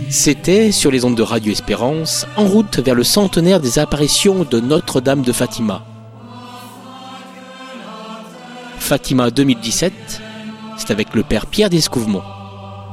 C'était sur les ondes de Radio Espérance, en route vers le centenaire des apparitions de Notre-Dame de Fatima. Fatima 2017, c'est avec le père Pierre Descouvemont.